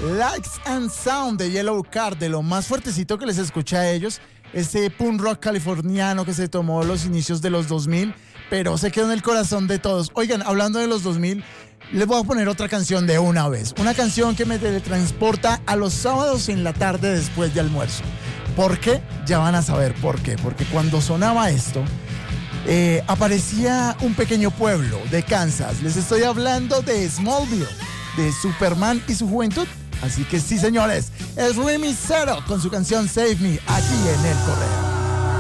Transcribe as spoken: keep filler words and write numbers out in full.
Lights and Sound de Yellow Card, de lo más fuertecito que les escuché a ellos, ese punk rock californiano que se tomó los inicios de los dos mil, pero se quedó en el corazón de todos. Oigan, hablando de los dos mil, les voy a poner otra canción de una vez, una canción que me teletransporta a los sábados en la tarde después de almuerzo. ¿Por qué? Ya van a saber por qué, porque cuando sonaba esto, eh, aparecía un pequeño pueblo de Kansas. Les estoy hablando de Smallville, de Superman y su juventud. Así que sí, señores, es Remy Zero con su canción Save Me, aquí en El Correo.